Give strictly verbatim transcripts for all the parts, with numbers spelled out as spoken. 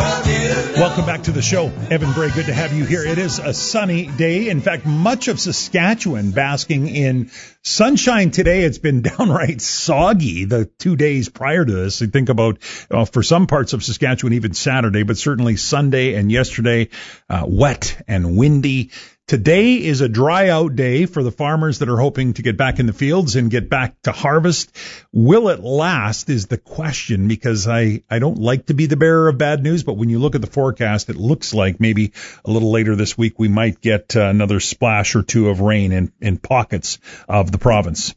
Welcome back to the show. Evan Bray, good to have you here. It is a sunny day. In fact, much of Saskatchewan basking in sunshine today. It's been downright soggy the two days prior to this. I think about, uh, for some parts of Saskatchewan, even Saturday, but certainly Sunday and yesterday, uh, wet and windy. Today is a dry out day for the farmers that are hoping to get back in the fields and get back to harvest. Will it last is the question, because I, I don't like to be the bearer of bad news, but when you look at the forecast, it looks like maybe a little later this week we might get uh, another splash or two of rain in, in pockets of the province.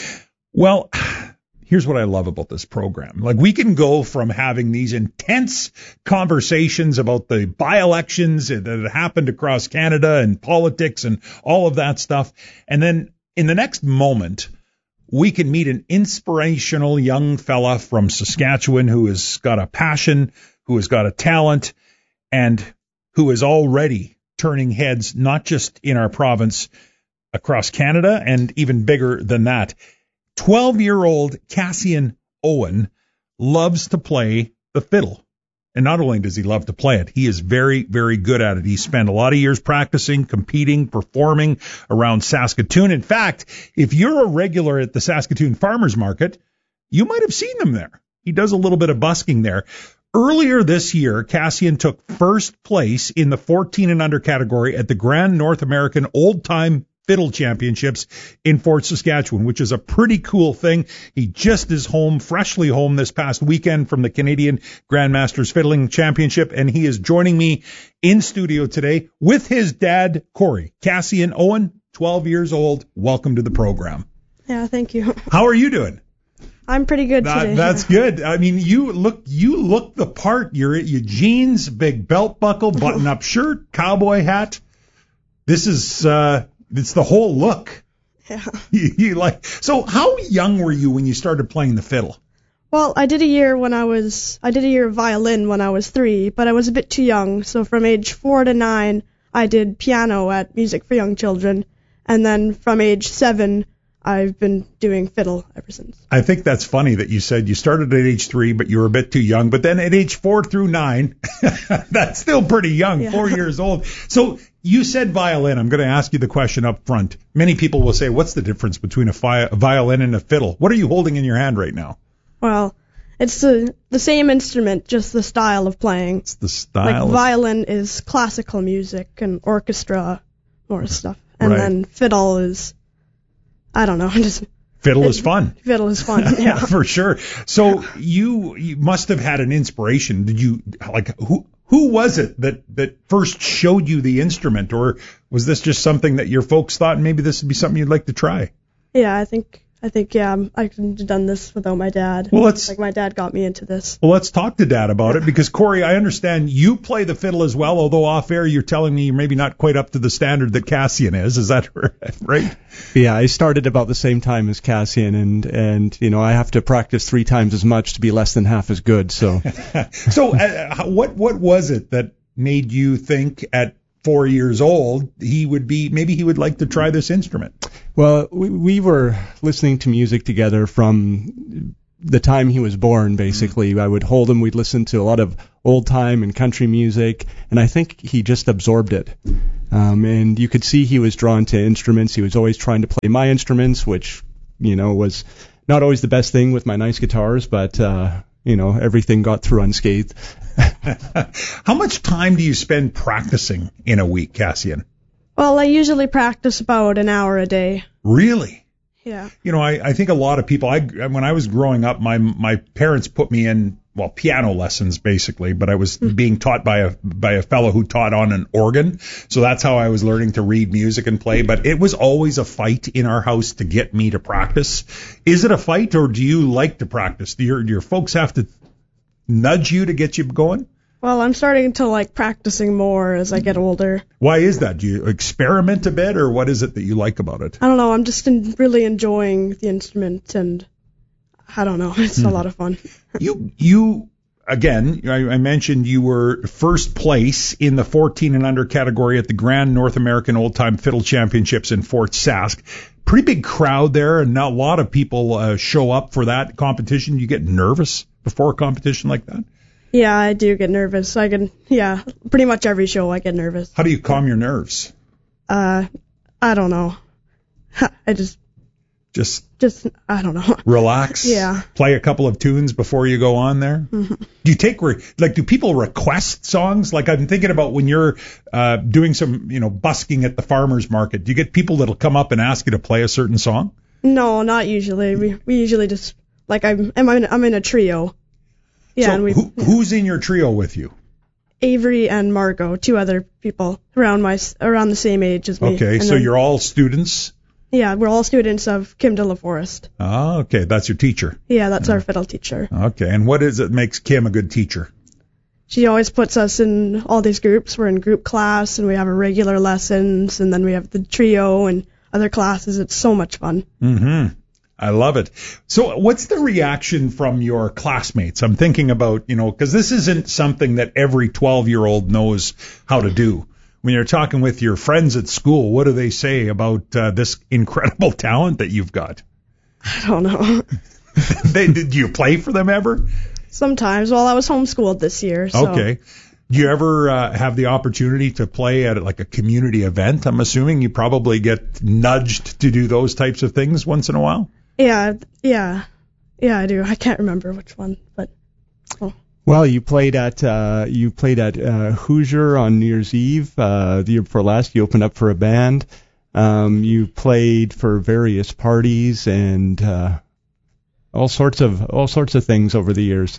Well, here's what I love about this program. Like, we can go from having these intense conversations about the by-elections that have happened across Canada and politics and all of that stuff, and then in the next moment, we can meet an inspirational young fella from Saskatchewan who has got a passion, who has got a talent, and who is already turning heads, not just in our province, across Canada, and even bigger than that. twelve-year-old Cassian Owen loves to play the fiddle. And not only does he love to play it, he is very, very good at it. He spent a lot of years practicing, competing, performing around Saskatoon. In fact, if you're a regular at the Saskatoon Farmers Market, you might have seen him there. He does a little bit of busking there. Earlier this year, Cassian took first place in the fourteen and under category at the Grand North American Old Time Fiddle Championships in Fort Saskatchewan, which is a pretty cool thing. He just is home, freshly home this past weekend from the Canadian Grandmasters Fiddling Championship, and he is joining me in studio today with his dad, Corey. Cassian Owen, twelve years old. Welcome to the program. Yeah, thank you. How are you doing? I'm pretty good that, today. That's good. I mean, you look you look the part. You're your jeans, big belt buckle, button-up shirt, cowboy hat. This is uh It's the whole look. Yeah. You, you like. So how young were you when you started playing the fiddle? Well, I did a year when I was, I did a year of violin when I was three, but I was a bit too young. So from age four to nine, I did piano at Music for Young Children. And then from age seven, I've been doing fiddle ever since. I think that's funny that you said you started at age three, but you were a bit too young. But then at age four through nine, that's still pretty young, yeah. Four years old. So you said violin. I'm going to ask you the question up front. Many people will say, what's the difference between a, fi- a violin and a fiddle? What are you holding in your hand right now? Well, it's the the same instrument, just the style of playing. It's the style. Like violin is classical music and orchestra, more stuff. And right. then fiddle is, I don't know, just... Fiddle is fun. Fiddle is fun, yeah. For sure. So you you must have had an inspiration. Did you, like, who who was it that, that first showed you the instrument? Or was this just something that your folks thought maybe this would be something you'd like to try? Yeah, I think, I think, yeah, I couldn't have done this without my dad. Well, let's, like, my dad got me into this. Well, let's talk to Dad about it, because, Corey, I understand you play the fiddle as well, although off air you're telling me you're maybe not quite up to the standard that Cassian is. Is that right? Yeah, I started about the same time as Cassian, and, and you know, I have to practice three times as much to be less than half as good. So, so uh, what what was it that made you think at four years old he would be, maybe he would like to try this instrument? Well, we, we were listening to music together from the time he was born, basically. Mm-hmm. I would hold him, we'd listen to a lot of old time and country music, and I think he just absorbed it. Um, and you could see he was drawn to instruments. He was always trying to play my instruments, which, you know, was not always the best thing with my nice guitars, but, uh, you know, everything got through unscathed. How much time do you spend practicing in a week, Cassian? Well, I usually practice about an hour a day. Really? Yeah. You know, I, I think a lot of people, I, when I was growing up, my my parents put me in, well, piano lessons basically, but I was mm. being taught by a by a fellow who taught on an organ. So that's how I was learning to read music and play. But it was always a fight in our house to get me to practice. Is it a fight, or do you like to practice? Do your, do your folks have to nudge you to get you going? Well, I'm starting to like practicing more as I get older. Why is that? Do you experiment a bit, or what is it that you like about it? I don't know. I'm just in, really enjoying the instrument, and I don't know. It's hmm. a lot of fun. you, you, again, I, I mentioned you were first place in the fourteen and under category at the Grand North American Old Time Fiddle Championships in Fort Sask. Pretty big crowd there, and not a lot of people uh, show up for that competition. You get nervous before a competition like that? Yeah, I do get nervous. I can, yeah, pretty much every show I get nervous. How do you calm your nerves? Uh, I don't know. I just, Just just, I don't know. relax. Yeah. Play a couple of tunes before you go on there. Mm-hmm. Do you take re- like do people request songs? Like I'm thinking about when you're uh, doing some you know busking at the farmers market. Do you get people that'll come up and ask you to play a certain song? No, not usually. We we usually just like I'm I'm in, I'm in a trio. Yeah, so and we who, who's in your trio with you? Avery and Margot, two other people around my around the same age as me. Okay, And so then- you're all students. Yeah, we're all students of Kim de la Forest. Ah, okay, that's your teacher. Yeah, that's our fiddle teacher. Okay, and what is it makes Kim a good teacher? She always puts us in all these groups. We're in group class, and we have our regular lessons, and then we have the trio and other classes. It's so much fun. Mm-hmm. I love it. So what's the reaction from your classmates? I'm thinking about, you know, because this isn't something that every twelve-year-old knows how to do. When you're talking with your friends at school, what do they say about uh, this incredible talent that you've got? I don't know. they, did you play for them ever? Sometimes. Well, I was homeschooled this year. So. Okay. Do you ever uh, have the opportunity to play at like a community event? I'm assuming you probably get nudged to do those types of things once in a while. Yeah, yeah, yeah. I do. I can't remember which one, but. Oh. Well, you played at uh, you played at uh, Hoosier on New Year's Eve uh, the year before last. You opened up for a band. Um, you played for various parties and uh, all sorts of all sorts of things over the years.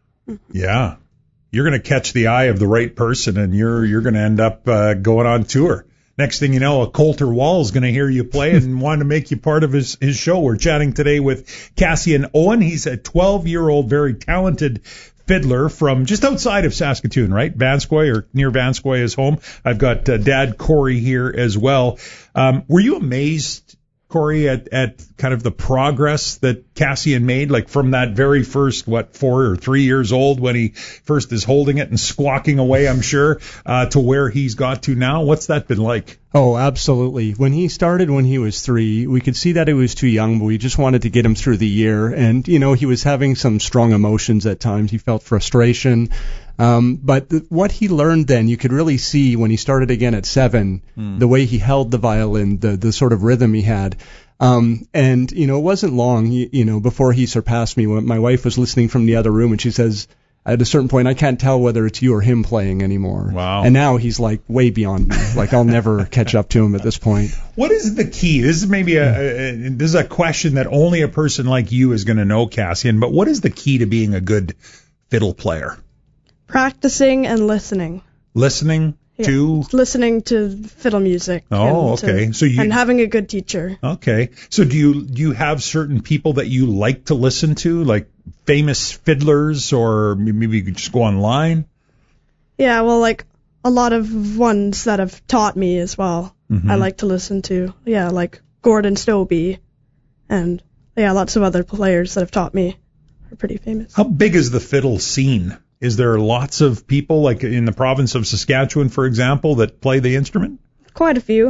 Yeah, you're going to catch the eye of the right person, and you're you're going to end up uh, going on tour. Next thing you know, a Coulter Wall is going to hear you play and want to make you part of his, his show. We're chatting today with Cassian Owen. He's a twelve-year-old, very talented fiddler from just outside of Saskatoon, right? Vanscoy or near Vanscoy is home. I've got uh, Dad Corey here as well. Um, were you amazed, Corey, at, at kind of the progress that Cassian made, like from that very first, what, four or three years old when he first is holding it and squawking away, I'm sure, uh, to where he's got to now? What's that been like? Oh, absolutely. When he started when he was three, we could see that he was too young, but we just wanted to get him through the year. And, you know, he was having some strong emotions at times. He felt frustration. Um, but th- what he learned then, you could really see when he started again at seven, mm. the way he held the violin, the, the sort of rhythm he had. Um, and, you know, it wasn't long, you, you know, before he surpassed me. When my wife was listening from the other room, and she says, at a certain point, I can't tell whether it's you or him playing anymore. Wow. And now he's like way beyond me. Like I'll never catch up to him at this point. What is the key? This is maybe a, a this is a question that only a person like you is going to know, Cassian. But what is the key to being a good fiddle player? Practicing and listening. Listening yeah. to? Listening to fiddle music. Oh, okay. To, so you and having a good teacher. Okay. So do you do you have certain people that you like to listen to, like famous fiddlers, or maybe you could just go online? Yeah, well, like a lot of ones that have taught me as well. Mm-hmm. I like to listen to. Yeah, like Gordon Stobie, and yeah, lots of other players that have taught me are pretty famous. How big is the fiddle scene? Is there lots of people, like in the province of Saskatchewan, for example, that play the instrument? Quite a few.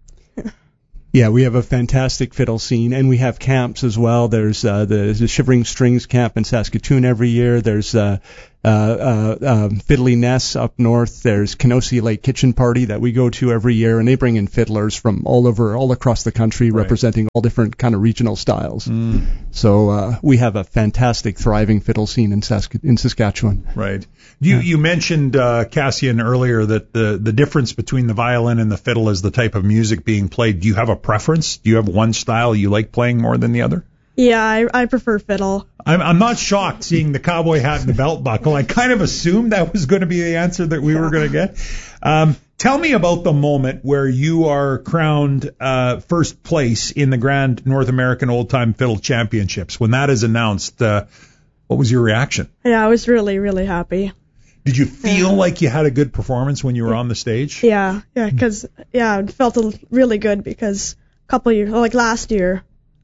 Yeah, we have a fantastic fiddle scene, and we have camps as well. There's uh, the, the Shivering Strings camp in Saskatoon every year. There's uh, uh, uh, uh, Fiddly Ness up north. There's Kenosi Lake Kitchen Party that we go to every year, and they bring in fiddlers from all over, all across the country, right, representing all different kind of regional styles. Mm. So uh, we have a fantastic, thriving fiddle scene in, Sask- in Saskatchewan. Right. You, yeah. you mentioned, uh, Cassian, earlier that the, the difference between the violin and the fiddle is the type of music being played. Do you have a preference? Do you have one style you like playing more than the other? Yeah, I, I prefer fiddle. I'm, I'm not shocked seeing the cowboy hat and the belt buckle. I kind of assumed that was going to be the answer that we yeah. were going to get. Um, tell me about the moment where you are crowned uh, first place in the Grand North American Old Time Fiddle Championships. When that is announced, uh, what was your reaction? Yeah, I was really, really happy. Did you feel yeah. like you had a good performance when you were on the stage? Yeah, yeah, because yeah, it felt really good because a couple of years, like last year,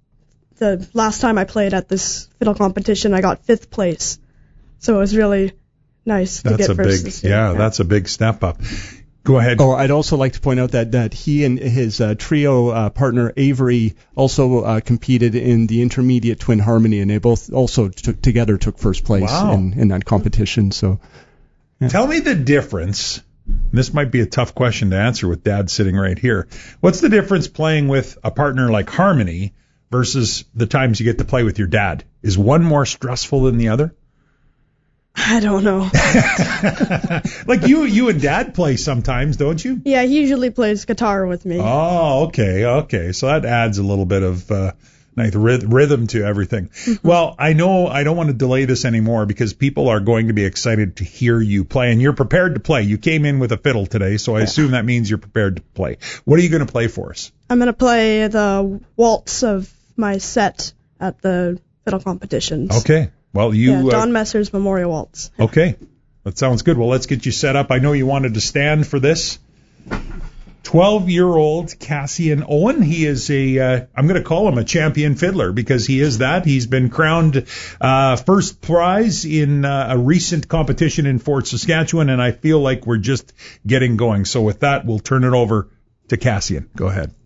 the last time I played at this fiddle competition, I got fifth place. So it was really nice to that's get a first big, this year. Yeah, yeah, that's a big step up. Go ahead. Oh, I'd also like to point out that, that he and his uh, trio uh, partner Avery also uh, competed in the intermediate twin harmony, and they both also took, together took first place Wow. in, in that competition. So, yeah. Tell me the difference. This might be a tough question to answer with Dad sitting right here. What's the difference playing with a partner like Harmony versus the times you get to play with your dad? Is one more stressful than the other? I don't know. Like you, you and Dad play sometimes, don't you? Yeah, he usually plays guitar with me. Oh, okay, okay. So that adds a little bit of uh, nice ryth- rhythm to everything. Well, I know I don't want to delay this anymore because people are going to be excited to hear you play, and you're prepared to play. You came in with a fiddle today, so I Yeah. assume that means you're prepared to play. What are you going to play for us? I'm going to play the waltz of my set at the fiddle competitions. Okay. Well, you. Yeah, Don uh, Messer's Memorial Waltz. okay. That sounds good. Well, let's get you set up. I know you wanted to stand for this. twelve-year-old Cassian Owen. He is a, uh, I'm going to call him a champion fiddler because he is that. He's been crowned uh, first prize in uh, a recent competition in Fort Saskatchewan, and I feel like we're just getting going. So with that, we'll turn it over to Cassian. Go ahead.